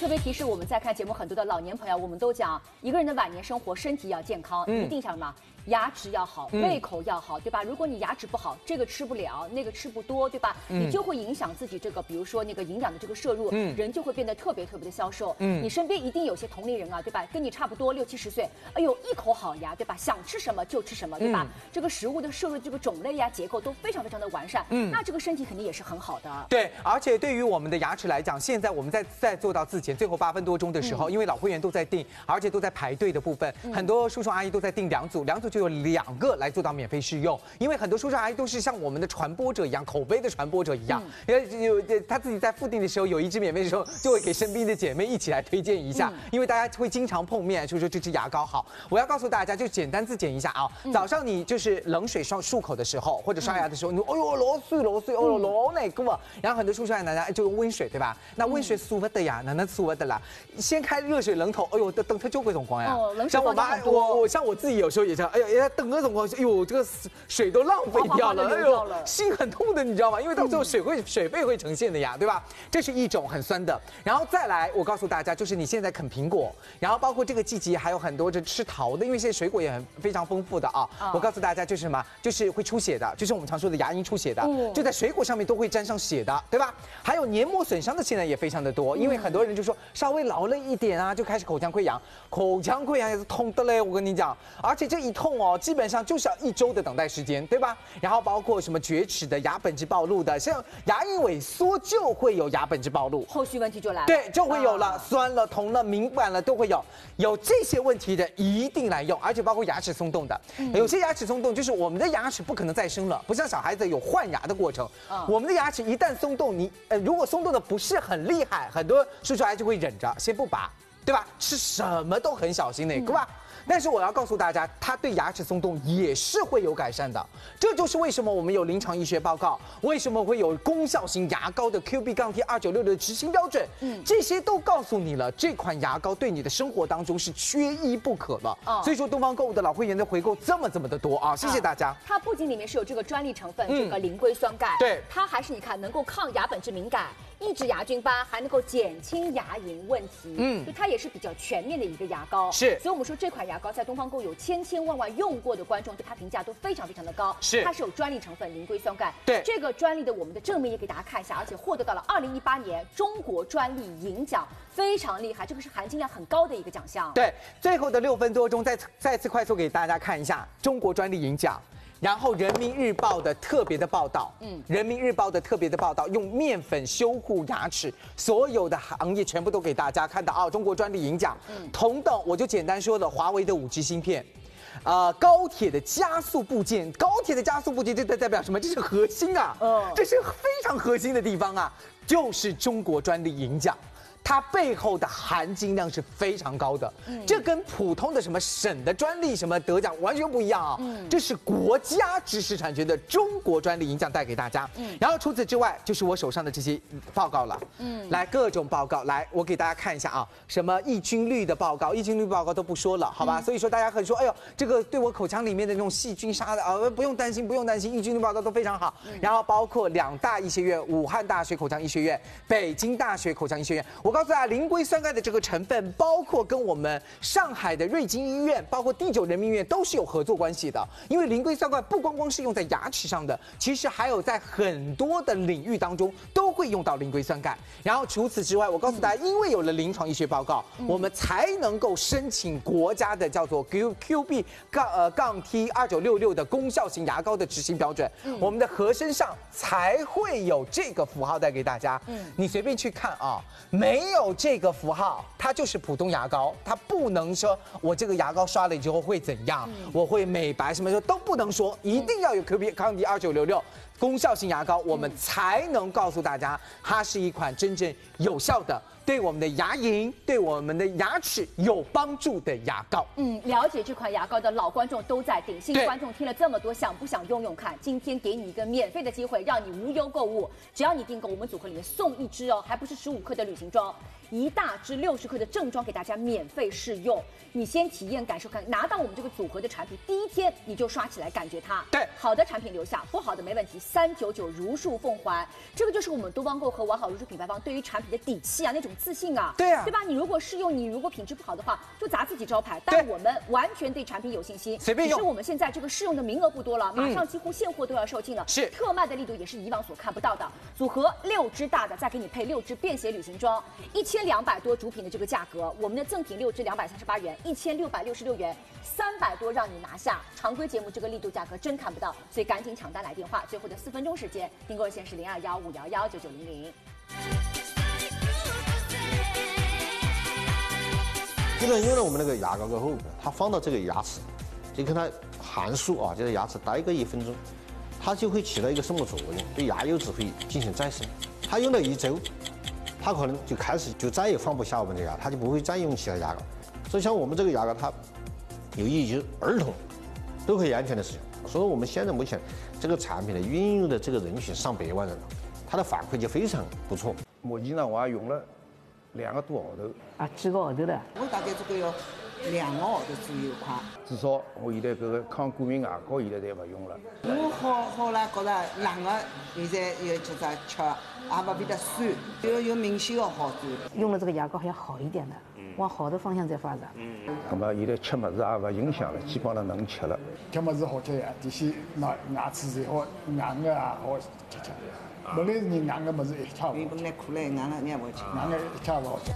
特别提示我们在看节目很多的老年朋友，我们都讲一个人的晚年生活，身体要健康，一定想什么？牙齿要好，胃口要好，对吧？如果你牙齿不好，这个吃不了，那个吃不多，对吧？你就会影响自己这个，比如说那个营养的这个摄入，人就会变得特别的消瘦。你身边一定有些同龄人啊，对吧？跟你差不多60、70岁，哎呦，一口好牙，对吧？想吃什么就吃什么，对吧？这个食物的摄入这个种类呀、结构都非常的完善，那这个身体肯定也是很好的。 对，而且对于我们的牙齿来讲，现在我们在做到自检最后8分多钟的时候，因为老会员都在订，而且都在排队的部分，很多叔叔阿姨都在订2组，2组就有2个来做到免费试用，因为很多叔叔阿姨都是像我们的传播者一样，口碑的传播者一样，他自己在附订的时候有1支免费的时候，就会给身边的姐妹一起来推荐一下，因为大家会经常碰面，就说这支牙膏好。我要告诉大家，就简单自检一下啊，早上你就是冷水漱口的时候，或者刷牙的时候，你哎呦老水，哦老那个，然后很多叔叔阿姨奶奶就用温水，对吧？那温水舒服的呀，那舒服的啦。先开热水冷头，哎呦，等它就会总光呀。像我妈，我像我自己有时候也这样，哎呦，等个总光，哎呦，这个水都浪费掉了，哎呦，心很痛的，你知道吗？因为到最后水费会呈现的呀，对吧？这是一种很酸的。然后再来，我告诉大家，就是你现在啃苹果，然后包括这个季节还有很多这吃桃的，因为现在水果也非常丰富的啊。我告诉大家，就是什么？就是会出血的，就是我们常说的牙龈出血的，就在水果上面都会沾上血的，对吧？还有黏膜损伤的现在也非常的多，因为很多人就说稍微老了一点啊，就开始口腔溃疡，口腔溃疡也是痛的嘞，我跟你讲，而且这一痛哦，基本上就是要1周的等待时间，对吧？然后包括什么锯齿的、牙本质暴露的，像牙龈萎缩就会有牙本质暴露， 后续问题就来了， 对，就会有了，酸了、痛了、敏感了都会有，有这些问题的一定来用，而且包括牙齿松动的，有些牙齿松动就是我们的牙齿不可能再生了，不像小孩子有换牙的过程，我们的牙齿一旦松动，你如果松动的不是很厉害，很多叔叔阿姨就会忍着先不拔，对吧？吃什么都很小心的，对吧？但是我要告诉大家，它对牙齿松动也是会有改善的。这就是为什么我们有临床医学报告，为什么会有功效型牙膏的 QB-T296的执行标准。这些都告诉你了，这款牙膏对你的生活当中是缺一不可的。所以说，东方购物的老会员的回购这么的多啊！谢谢大家。 它不仅里面是有这个专利成分，这个磷硅酸钙， 对， 它还是你看能够抗牙本质敏感，抑制牙菌斑，还能够减轻牙龈问题。就它也是比较全面的一个牙膏。 是， 所以我们说这款牙膏在东方购有千万用过的观众，对它评价都非常的高。 是， 它是有专利成分磷硅酸钙。 对， 这个专利的我们的正面也给大家看一下，而且获得到了2018年中国专利银奖，非常厉害，这个是含金量很高的一个奖项。 对，最后的6分多钟再次快速给大家看一下中国专利银奖。然后人民日报的特别的报道，人民日报的特别的报道，用面粉修护牙齿，所有的行业全部都给大家看到啊，中国专利银奖。同等我就简单说了，华为的5G 芯片，高铁的加速部件，这代表什么？这是核心啊，这是非常核心的地方啊，就是中国专利银奖。它背后的含金量是非常高的，这跟普通的什么省的专利什么得奖完全不一样啊！这是国家知识产权的中国专利银奖带给大家。然后除此之外，就是我手上的这些报告了。来各种报告，来我给大家看一下啊，什么抑菌率的报告，抑菌率报告都不说了，好吧？所以说大家可以说，哎呦，这个对我口腔里面的那种细菌杀的啊，不用担心，抑菌率报告都非常好。然后包括2大医学院，武汉大学口腔医学院、北京大学口腔医学院。我告诉大家，磷硅酸钙的这个成分，包括跟我们上海的瑞金医院，包括第9人民医院都是有合作关系的。因为磷硅酸钙不光是用在牙齿上的，其实还有在很多的领域当中都会用到磷硅酸钙。然后除此之外，我告诉大家，因为有了临床医学报告，我们才能够申请国家的叫做 QB-T296的功效型牙膏的执行标准。我们的盒身上才会有这个符号带给大家。你随便去看啊，没有这个符号，它就是普通牙膏，它不能说我这个牙膏刷了之后会怎样，我会美白什么的都不能说，一定要有 QB-T296功效型牙膏，我们才能告诉大家它是一款真正有效的，对我们的牙龈、对我们的牙齿有帮助的牙膏。 了解这款牙膏的老观众都在顶，新观众听了这么多，想不想用看？今天给你一个免费的机会，让你无忧购物，只要你订购，我们组合里面送1支哦，还不是15克的旅行装。 1大支60克的正装给大家免费试用。你先体验感受看，拿到我们这个组合的产品，第一天你就刷起来，感觉它。 对， 好的产品留下，不好的没问题，399如数奉还。这个就是我们东方购和完好如初品牌方对于产品的底气啊，那种自信啊。 对啊， 对吧？你如果试用，你如果品质不好的话，就砸自己招牌。但我们完全对产品有信心， 随便用。 只是我们现在这个试用的名额不多了，马上几乎现货都要售罄了。 是， 特卖的力度也是以往所看不到的。组合6支大的，再给你配6支便携旅行装，1200多主品的这个价格，我们的赠品6支238元，1666元，300多让你拿下。常规节目这个力度价格真看不到，所以赶紧抢单来电话，最后的4分钟时间，订购热线是0215119900。 基本用了我们那个牙膏过后，它放到这个牙齿，就跟它含漱啊，就在牙齿待个1分钟，它就会起到一个什么作用？对牙釉质会进行再生。它用了1周，它可能就开始就再也放不下我们的牙，它就不会再用其他牙膏。所以像我们这个牙膏，它有益于儿童都可以安全的使用。所以我们现在目前这个产品的运用的这个人群上100万人了，它的反馈就非常不错。 目前呢，我也用了2个多号头啊，几个号头了。 我大概这个要2个号头左右快。 至少我现在这个抗过敏牙膏现在侪不用了。 我好了，觉着冷个现在又吃着吃，也不变得酸，有明显的好转。 用了这个牙膏还要好一点的，往好的方向在发展。 那么现在吃么子也不影响了，基本上能吃了。 吃么子好吃呀，这些牙齿最好，硬个也好吃吃。本来是你硬个么子一吃不。 本来苦嘞，硬了也不吃。 硬个一吃不好吃。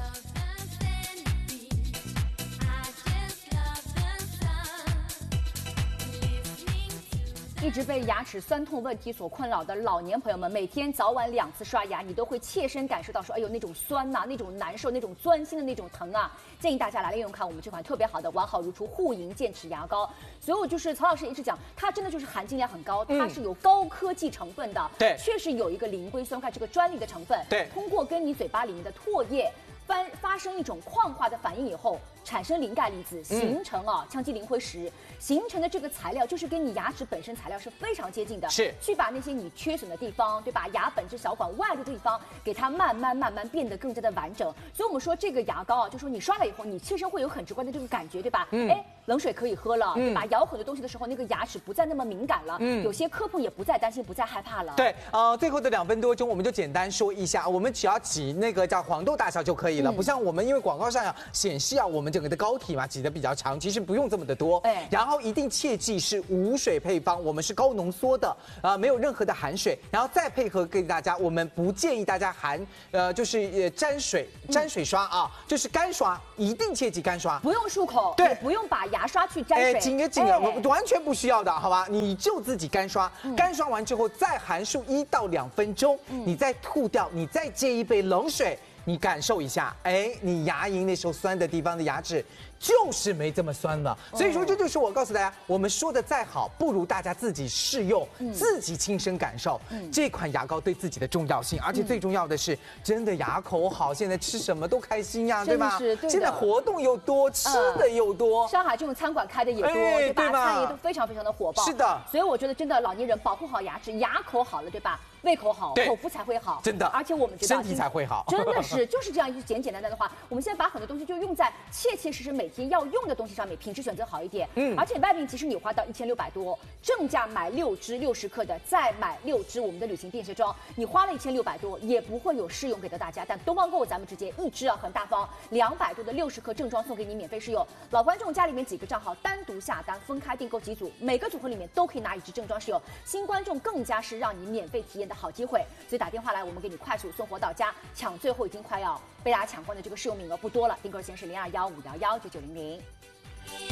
一直被牙齿酸痛问题所困扰的老年朋友们，每天早晚2次刷牙，你都会切身感受到说，哎呦那种酸呐、那种难受、那种钻心的那种疼啊！建议大家来用用看我们这款特别好的完好如初护龈健齿牙膏。所以我就是曹老师一直讲，它真的就是含金量很高，它是有高科技成分的， 对， 确实有一个磷硅酸钙这个专利的成分， 对， 通过跟你嘴巴里面的唾液发生一种矿化的反应以后，产生磷钙离子，形成羟基磷灰石，形成的这个材料就是跟你牙齿本身材料是非常接近的， 是去把那些你缺损的地方，对吧？牙本质小管外露的地方，给它慢慢变得更加的完整。所以我们说这个牙膏啊，就说你刷了以后，你切身会有很直观的这个感觉，对吧？哎，冷水可以喝了，对吧？咬很多东西的时候，那个牙齿不再那么敏感了，有些磕碰也不再担心，不再害怕了。 对，最后的2分多钟，我们就简单说一下，我们只要挤那个叫黄豆大小就可以了，不像我们因为广告上显示我们整个的膏体嘛挤得比较长，其实不用这么的多。哎，然后一定切记是无水配方，我们是高浓缩的，没有任何的含水，然后再配合给大家，我们不建议大家就是沾水刷啊，就是干刷，一定切记干刷， 不用漱口， 对， 也不用把牙刷去沾水， 紧啊，完全不需要的，好吧？你就自己干刷，干刷完之后再含漱1到2分钟，你再吐掉，你再接一杯冷水。你感受一下，哎，你牙龈那时候酸的地方的牙齿就是没这么酸了。所以说，这就是我告诉大家，我们说的再好，不如大家自己试用，自己亲身感受这款牙膏对自己的重要性。而且最重要的是，真的牙口好，现在吃什么都开心呀，对吧？现在活动又多，吃的又多。 上海这种餐馆开的也多，对吧？餐饮都非常的火爆。 是的， 所以我觉得真的老年人保护好牙齿，牙口好了，对吧？胃口好，口福才会好， 真的。 而且我们知道身体才会好， 真的是就是这样一句简单的话。我们现在把很多东西就用在切实每天要用的东西上面，品质选择好一点。而且外面其实你花到1600多，正价买6支60克的，再买6支我们的旅行便携装，你花了1600多，也不会有试用给到大家。但东方购咱们直接1支很大方，200多的60克正装送给你免费试用。老观众家里面几个账号单独下单，分开订购几组，每个组合里面都可以拿1支正装试用。新观众更加是让你免费体验的好机会，所以打电话来，我们给你快速送货到家，抢最后已经快要被大家抢光的这个试用名额不多了，订购热线是0215119900。